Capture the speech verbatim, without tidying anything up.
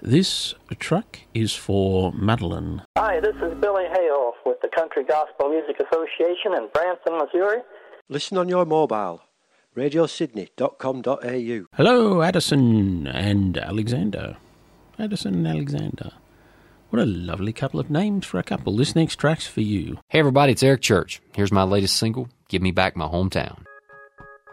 This truck is for Madeline. Hi, this is Billy Hale with the Country Gospel Music Association in Branson, Missouri. Listen on your mobile, radio sydney dot com dot a u. Hello, Addison and Alexander. Addison and Alexander. What a lovely couple of names for a couple. This next track's for you. Hey everybody, it's Eric Church. Here's my latest single, Give Me Back My Hometown.